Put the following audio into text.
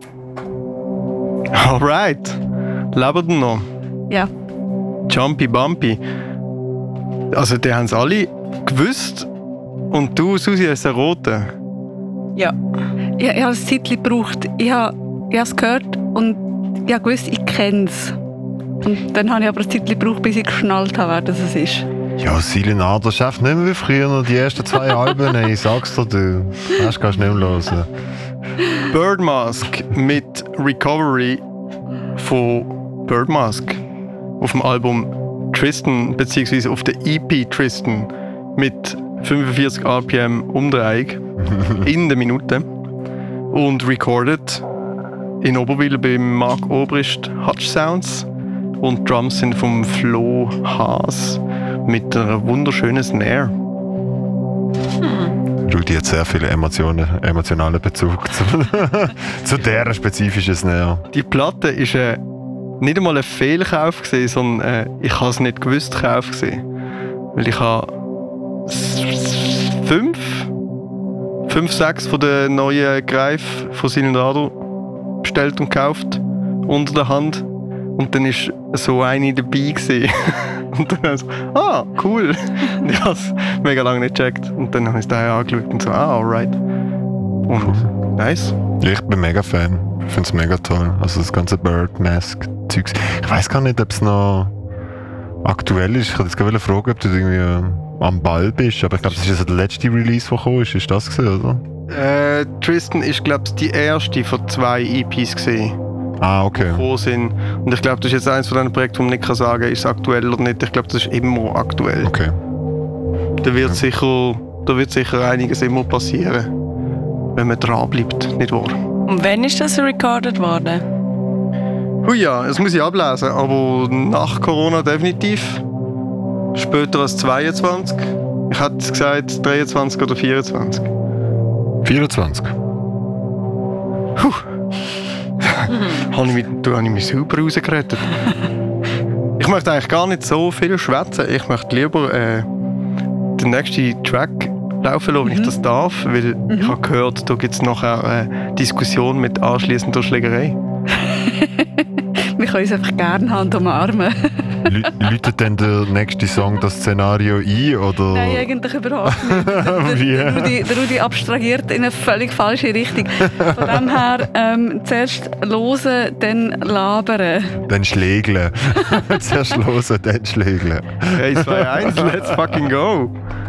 Alright. Lebt ihr noch? Ja. Jumpy Bumpy. Also, die haben es alle gewusst. Und du, Susi, hast den roten. Ja. Ich habe ein Zeitchen gebraucht. Ich habe es gehört und ich habe gewusst, ich kenne es. Und dann habe ich aber ein Zeitchen gebraucht, bis ich geschnallt habe, wer das ist. Ja, Silent Ardor schafft nicht mehr wie früher noch die ersten 2 Alben. Ich sag's dir, du. Das kannst du nicht mehr hören. Birdmask mit Recovery von Birdmask auf dem Album Tristan, beziehungsweise auf der EP Tristan mit 45 RPM Umdrehung in der Minute und recorded in Oberwil beim Marc Obrist Hutch Sounds und Drums sind vom Flo Haas mit einer wunderschönen Snare. Rudi hat sehr viele emotionalen Bezug zu dieser spezifischen Snare. Die Platte ist nicht einmal ein Fehlkauf gewesen, sondern ich habe es nicht gewusst Kauf gesehen, weil ich habe 6 von den neuen Greif von Silent Ardor bestellt und gekauft unter der Hand und dann ist so eine dabei gewesen. Und dann habe ich so, cool. Und ich habe es mega lange nicht gecheckt und dann habe ich es daher angeschaut und so, alright. Und nice. Ich bin mega Fan. Ich finde es mega toll. Also das ganze Birdmask-Zeugs. Ich weiß gar nicht, ob es noch aktuell ist. Ich wollte jetzt gerade fragen, ob du irgendwie am Ball bist. Aber ich glaube, das ist also der letzte Release, der gekommen ist. Ist das gewesen, oder? Tristan ist, glaube ich, die erste von 2 EPs gewesen. Okay. Sind. Und ich glaube, das ist jetzt eines von diesen Projekten, wo man nicht sagen kann, ist es aktuell oder nicht. Ich glaube, das ist immer aktuell. Okay. Da wird sicher einiges immer passieren, wenn man dranbleibt, nicht wahr? Und wann ist das recorded worden? Ja, das muss ich ablesen, aber nach Corona definitiv. Später als 22. Ich hätte gesagt 23 oder 24. 24. Habe ich mich super rausgerettet. Ich möchte eigentlich gar nicht so viel schwätzen. Ich möchte lieber den nächsten Track laufen lassen, wenn ich das darf. Weil ich habe gehört, da gibt es nachher eine Diskussion mit anschliessender Schlägerei. Wir können uns einfach gerne Hand umarmen. Läutet denn der nächste Song das Szenario ein? Oder? Nein, eigentlich überhaupt nicht. Der Rudi abstrahiert in eine völlig falsche Richtung. Von dem her, zuerst hören, dann labern. Dann schlägeln. Zuerst hören, dann schlägeln. 3, 2, 1, let's fucking go!